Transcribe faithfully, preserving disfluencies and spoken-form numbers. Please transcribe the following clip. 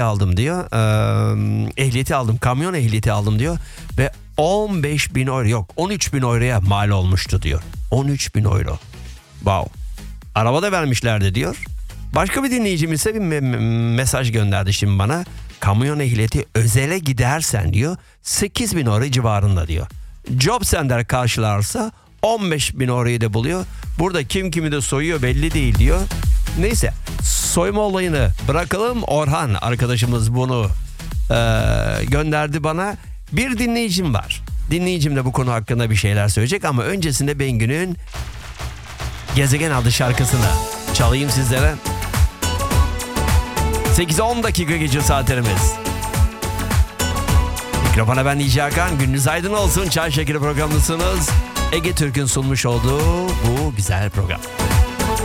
aldım diyor. Ee, ehliyeti aldım, kamyon ehliyeti aldım diyor. Ve on beş bin euro, yok on üç bin euroya mal olmuştu diyor. on üç bin euro. Wow. Araba da vermişlerdi diyor. Başka bir dinleyicim ise bir me- mesaj gönderdi şimdi bana. Kamyon ehliyeti özele gidersen diyor sekiz bin euro civarında diyor. Job Center karşılarsa on beş bin euroyu da buluyor. Burada kim kimi de soyuyor belli değil diyor. Neyse, soyma olayını bırakalım. Orhan arkadaşımız bunu e, gönderdi bana. Bir dinleyicim var. Dinleyicim de bu konu hakkında bir şeyler söyleyecek ama öncesinde Bengü'nün Gezegen adlı şarkısını çalayım sizlere. sekize on dakika gece saatlerimiz. Mikrofona ben Nici Hakan. Gününüz aydın olsun. Çay Şekeri programındasınız. Ege Türk'ün sunmuş olduğu bu güzel program.